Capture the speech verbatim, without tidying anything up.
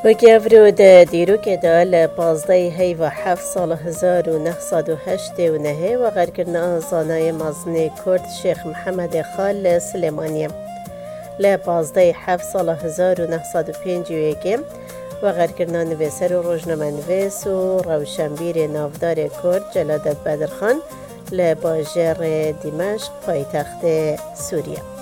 وگیورو ده دیرو که ده لپازده هی و هفت سال هزار و نهصد و هشت و نهه و غرکرن آزانای مزن کرد شیخ محمد خال سلیمانی لپازده هفت سال هزار و نهصد و پنج و یکم و غرکرن نویسر و روزنامه نویس و روشنبیر نافدار کرد جلالت بدرخان لباجر دمشق پایتخت سوریه.